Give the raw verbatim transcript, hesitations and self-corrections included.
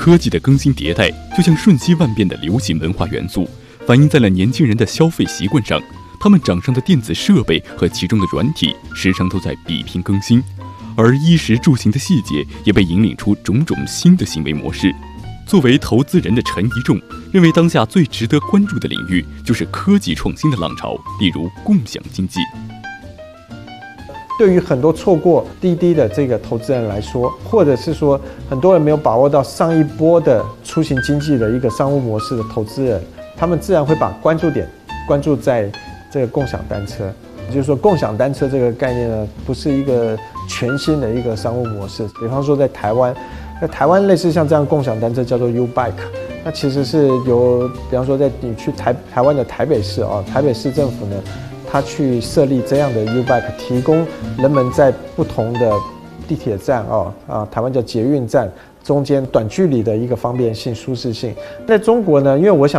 科技的更新迭代就像瞬息万变的流行文化元素，反映在了年轻人的消费习惯上。他们掌上的电子设备和其中的软体时常都在比拼更新，而衣食住行的细节也被引领出种种新的行为模式。作为投资人的陈一仲认为，当下最值得关注的领域就是科技创新的浪潮，例如共享经济。 对于很多错过滴滴的这个投资人来说，或者是说很多人没有把握到上一波的出行经济的一个商务模式的投资人，他们自然会把关注点关注在这个共享单车。就是说，共享单车这个概念呢，不是一个全新的一个商务模式。比方说，在台湾，在台湾类似像这样共享单车叫做 U-Bike， 那其实是由，比方说在你去台台湾的台北市啊，台北市政府呢，他去设立这样的 U-Bike， 提供人们在不同的地铁站啊啊，台湾叫捷运站中间短距离的一个方便性、舒适性。在中国呢，因为我想。